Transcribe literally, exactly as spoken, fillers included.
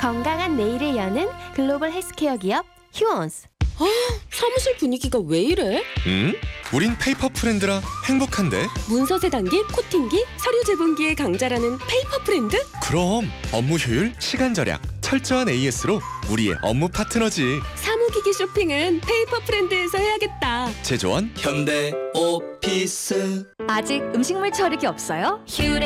건강한 내일을 여는 글로벌 헬스케어 기업 휴원스. 아, 사무실 분위기가 왜 이래? 음? 우린 페이퍼 프렌드라 행복한데? 문서 세단기, 코팅기, 서류 제본기의 강자라는 페이퍼 프렌드? 그럼 업무 효율, 시간 절약, 철저한 에이에스로 우리의 업무 파트너지. 사무기기 쇼핑은 페이퍼 프렌드에서 해야겠다. 제조원 현대 오피스. 아직 음식물 처리기 없어요?